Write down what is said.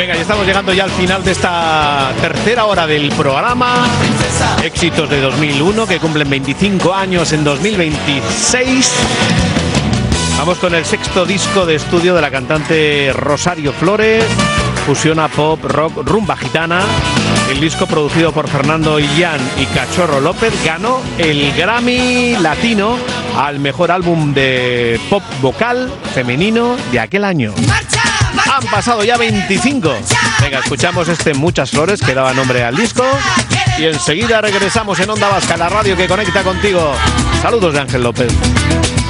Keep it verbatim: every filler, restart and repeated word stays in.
Venga, ya estamos llegando ya al final de esta tercera hora del programa. Éxitos de dos mil uno que cumplen veinticinco años en dos mil veintiséis. Vamos con el sexto disco de estudio de la cantante Rosario Flores. Fusiona pop, rock, rumba gitana. El disco, producido por Fernando Illán y Cachorro López, ganó el Grammy Latino al mejor álbum de pop vocal femenino de aquel año. Han pasado ya veinticinco. Venga, escuchamos este Muchas Flores que daba nombre al disco. Y enseguida regresamos en Onda Vasca, la radio que conecta contigo. Saludos de Ángel López.